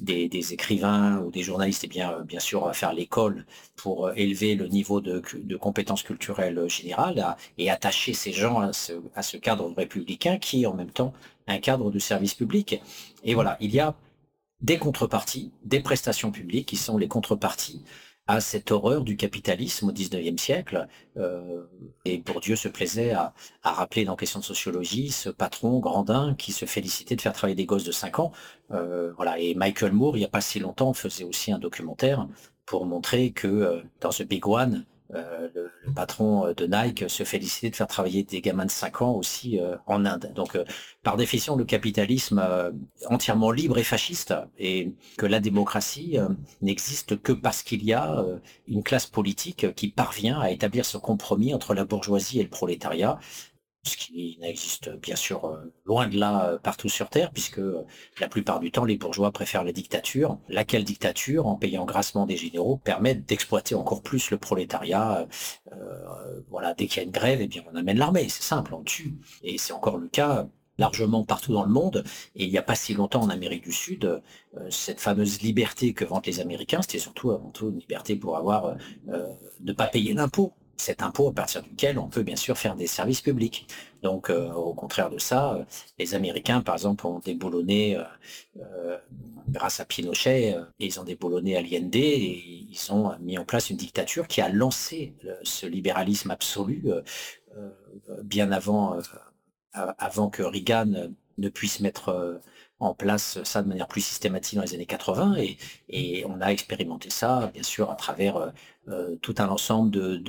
des écrivains ou des journalistes, bien sûr, faire l'école pour élever le niveau de compétences culturelles générales et attacher ces gens à ce cadre républicain qui est en même temps un cadre de service public. Et voilà, il y a des contreparties, des prestations publiques qui sont les contreparties à cette horreur du capitalisme au XIXe siècle. Et Bourdieu se plaisait à rappeler dans Question de sociologie ce patron Grandin qui se félicitait de faire travailler des gosses de 5 ans. Voilà. Et Michael Moore, il n'y a pas si longtemps, faisait aussi un documentaire pour montrer que dans The Big One, le patron de Nike se félicitait de faire travailler des gamins de 5 ans aussi en Inde. Donc, par définition, le capitalisme entièrement libre et fasciste, et que la démocratie n'existe que parce qu'il y a une classe politique qui parvient à établir ce compromis entre la bourgeoisie et le prolétariat, ce qui n'existe bien sûr loin de là partout sur Terre, puisque la plupart du temps, les bourgeois préfèrent la dictature, laquelle dictature, en payant grassement des généraux, permet d'exploiter encore plus le prolétariat. Voilà, dès qu'il y a une grève, eh bien, on amène l'armée, c'est simple, on tue. Et c'est encore le cas largement partout dans le monde. Et il n'y a pas si longtemps en Amérique du Sud, cette fameuse liberté que vantent les Américains, c'était surtout avant tout une liberté pour avoir ne pas payer l'impôt. Cet impôt à partir duquel on peut bien sûr faire des services publics. Donc, au contraire de ça, les Américains, par exemple, ont déboulonné, grâce à Pinochet, ils ont déboulonné Allende et ils ont mis en place une dictature qui a lancé ce libéralisme absolu bien avant que Reagan ne puisse mettre en place ça de manière plus systématique dans les années 80 et on a expérimenté ça bien sûr à travers tout un ensemble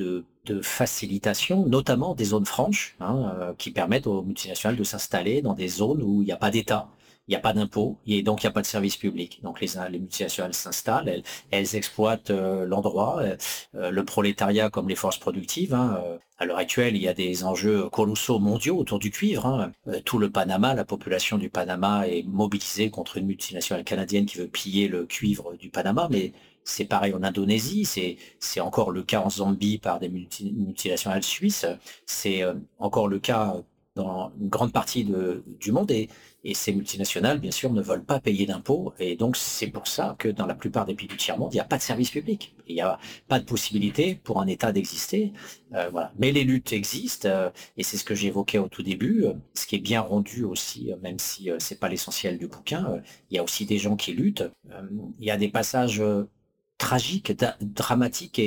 de facilitations, notamment des zones franches qui permettent aux multinationales de s'installer dans des zones où il n'y a pas d'État. Il n'y a pas d'impôt et donc il n'y a pas de service public. Donc les multinationales s'installent, elles exploitent l'endroit, le prolétariat comme les forces productives. À l'heure actuelle, il y a des enjeux colossaux mondiaux autour du cuivre. Tout le Panama, la population du Panama est mobilisée contre une multinationale canadienne qui veut piller le cuivre du Panama, mais c'est pareil en Indonésie, c'est encore le cas en Zambie par des multinationales suisses, c'est encore le cas dans une grande partie du monde et ces multinationales, bien sûr, ne veulent pas payer d'impôts et donc c'est pour ça que dans la plupart des pays du tiers-monde, il n'y a pas de service public, il n'y a pas de possibilité pour un État d'exister. Voilà. Mais les luttes existent et c'est ce que j'évoquais au tout début, ce qui est bien rendu aussi, même si c'est pas l'essentiel du bouquin, il y a aussi des gens qui luttent. Il y a des passages tragique, dramatique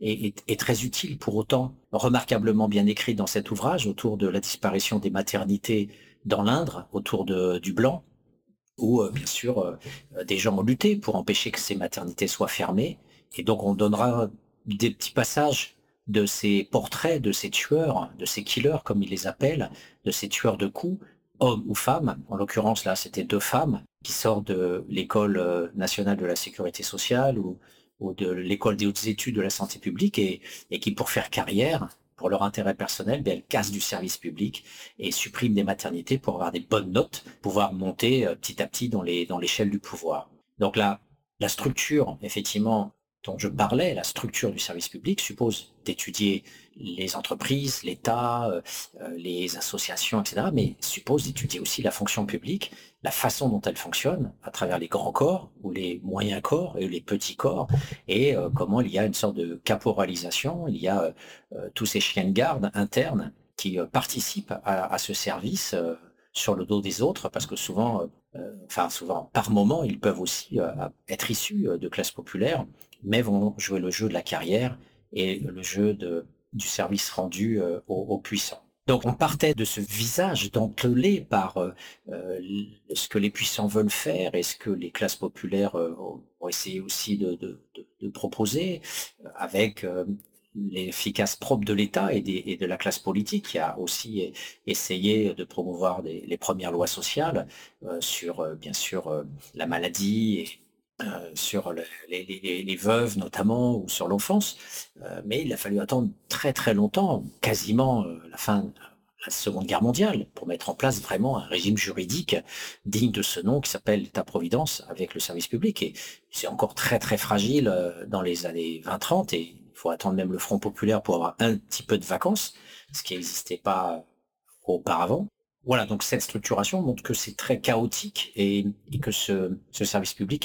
et très utile pour autant, remarquablement bien écrit dans cet ouvrage autour de la disparition des maternités dans l'Indre, autour du blanc, où bien sûr des gens ont lutté pour empêcher que ces maternités soient fermées. Et donc on donnera des petits passages de ces portraits, de ces tueurs, de ces killers comme ils les appellent, de ces tueurs de coups, hommes ou femmes. En l'occurrence là, c'était 2 femmes qui sortent de l'école nationale de la sécurité sociale ou de l'école des hautes études de la santé publique et qui, pour faire carrière, pour leur intérêt personnel, elles cassent du service public et suppriment des maternités pour avoir des bonnes notes, pouvoir monter petit à petit dans l'échelle du pouvoir. Donc là, la structure, effectivement, dont je parlais, la structure du service public suppose d'étudier les entreprises, l'État, les associations, etc., mais suppose d'étudier aussi la fonction publique, la façon dont elle fonctionne à travers les grands corps ou les moyens corps et les petits corps, et comment il y a une sorte de caporalisation, il y a tous ces chiens de garde internes qui participent à ce service sur le dos des autres, parce que souvent, par moment, ils peuvent aussi être issus de classes populaires, mais vont jouer le jeu de la carrière et le jeu du service rendu aux puissants. Donc on partait de ce visage dentelé par ce que les puissants veulent faire et ce que les classes populaires ont essayé aussi de proposer, avec l'efficace propre de l'État et de la classe politique qui a aussi essayé de promouvoir les premières lois sociales sur, bien sûr, la maladie et sur les veuves notamment ou sur l'enfance, mais il a fallu attendre très très longtemps, quasiment la fin de la Seconde Guerre mondiale, pour mettre en place vraiment un régime juridique digne de ce nom qui s'appelle l'État-providence avec le service public. Et c'est encore très très fragile dans les années 20-30 et il faut attendre même le Front populaire pour avoir un petit peu de vacances, ce qui n'existait pas auparavant. Voilà, donc cette structuration montre que c'est très chaotique et que ce service public